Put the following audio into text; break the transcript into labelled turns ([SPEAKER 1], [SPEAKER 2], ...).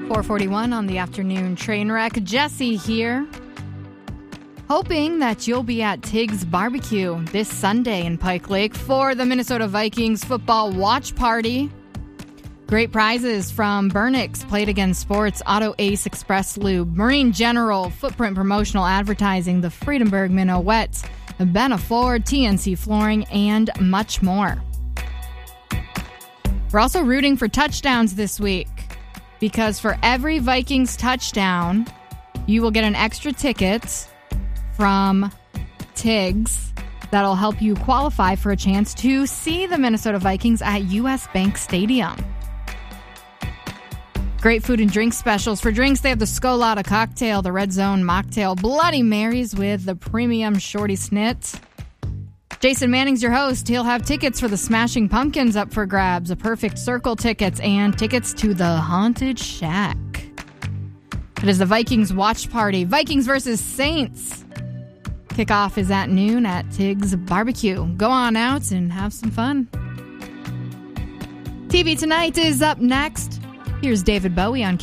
[SPEAKER 1] 4:41 on the afternoon train wreck. Jesse here. Hoping that you'll be at Tig's Barbecue this Sunday in Pike Lake for the Minnesota Vikings football watch party. Great prizes from Burnix, Plate Again Sports, Auto Ace Express Lube, Marine General, Footprint Promotional Advertising, the Friedenberg Minuet, Benna Ford, TNC Flooring, and much more. We're also rooting for touchdowns this week because for every Vikings touchdown, you will get an extra ticket from Tig's that'll help you qualify for a chance to see the Minnesota Vikings at US Bank Stadium. Great food and drink specials. For drinks, they have the Scolata cocktail, the Red Zone mocktail, Bloody Marys with the premium Shorty Snit. Jason Manning's your host. He'll have tickets for the Smashing Pumpkins up for grabs, a Perfect Circle tickets, and tickets to the Haunted Shack. It is the Vikings watch party. Vikings versus Saints. Kickoff is at noon at Tig's Barbecue. Go on out and have some fun. TV Tonight is up next. Here's David Bowie on